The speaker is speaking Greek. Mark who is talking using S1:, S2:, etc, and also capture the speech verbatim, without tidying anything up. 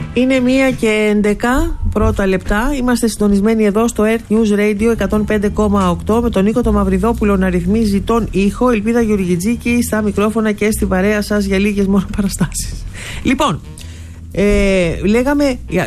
S1: Είναι μία και έντεκα πρώτα λεπτά. Είμαστε συντονισμένοι εδώ στο Earth News Radio εκατόν πέντε κόμμα οκτώ με τον Νίκο το Μαυριδόπουλο να ρυθμίζει τον ήχο. Ελπίδα Γεωργιτζίκη στα μικρόφωνα και στη παρέα σας για λίγες μόνο παραστάσεις. Λοιπόν, ε, λέγαμε